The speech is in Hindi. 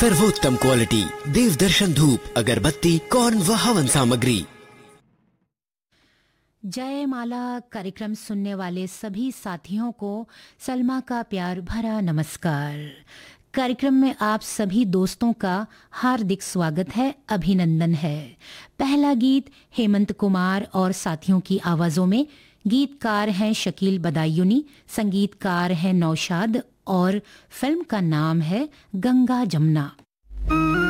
सर्वोत्तम क्वालिटी देवदर्शन धूप, अगरबत्ती, कौन व हवन सामग्री। जय माला कार्यक्रम सुनने वाले सभी साथियों को सलमा का प्यार भरा नमस्कार। कार्यक्रम में आप सभी दोस्तों का हार्दिक स्वागत है, अभिनंदन है। पहला गीत हेमंत कुमार और साथियों की आवाजों में। गीतकार हैं शकील बदायूनी, संगीतकार हैं नौशाद और फिल्म का नाम है गंगा जमुना।